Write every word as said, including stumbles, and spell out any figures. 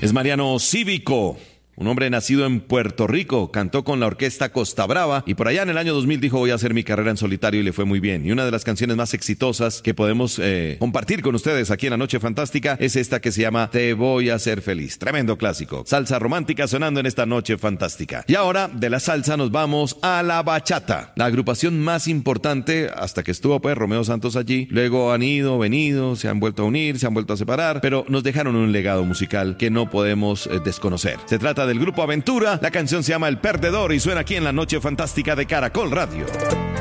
Es Mariano Cívico. Un hombre nacido en Puerto Rico, cantó con la orquesta Costa Brava y por allá en el año dos mil dijo voy a hacer mi carrera en solitario y le fue muy bien. Y una de las canciones más exitosas que podemos eh, compartir con ustedes aquí en La Noche Fantástica es esta que se llama Te voy a hacer feliz. Tremendo clásico. Salsa romántica sonando en esta Noche Fantástica. Y ahora de la salsa nos vamos a la bachata. La agrupación más importante hasta que estuvo pues Romeo Santos allí. Luego han ido, venido, se han vuelto a unir, se han vuelto a separar, pero nos dejaron un legado musical que no podemos eh, desconocer. Se trata del grupo Aventura, la canción se llama El Perdedor y suena aquí en La Noche Fantástica de Caracol Radio.